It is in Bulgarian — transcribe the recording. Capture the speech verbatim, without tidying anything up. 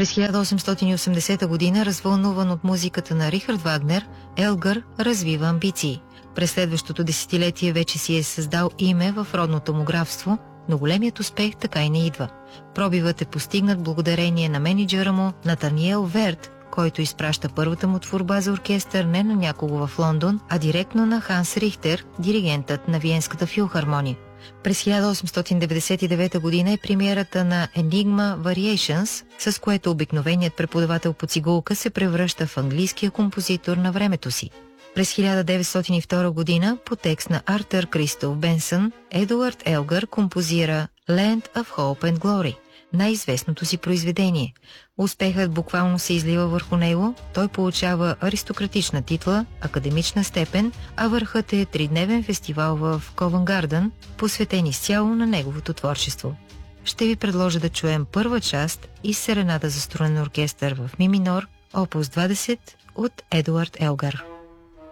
През хиляда осемстотин и осемдесета година, развълнуван от музиката на Рихард Вагнер, Елгър развива амбиции. През следващото десетилетие вече си е създал име в родното му графство, но големият успех така и не идва. Пробивът е постигнат благодарение на мениджъра му Натаниел Верт, който изпраща първата му творба за оркестър не на някого в Лондон, а директно на Ханс Рихтер, диригентът на Виенската филхармония. През хиляда осемстотин деветдесет и девета година е премиерата на Enigma Variations, с което обикновеният преподавател по цигулка се превръща в английския композитор на времето си. През хиляда деветстотин и втора година по текст на Артър Кристоф Бенсън, Едуард Елгър композира Land of Hope and Glory, най-известното си произведение. Успехът буквално се излива върху него, той получава аристократична титла, академична степен, а върхът е тридневен фестивал в Ковент Гарден, посветен изцяло на неговото творчество. Ще ви предложа да чуем първа част из Серената за струнен оркестър в ми минор, опус двадесет от Едуард Елгър.